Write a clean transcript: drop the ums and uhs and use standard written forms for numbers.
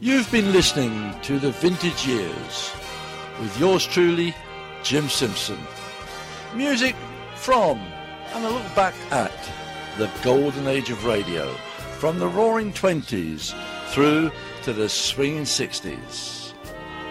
You've been listening to The Vintage Years with yours truly, Jim Simpson. Music from and a look back at the golden age of radio, from the roaring 20s through to the swinging 60s.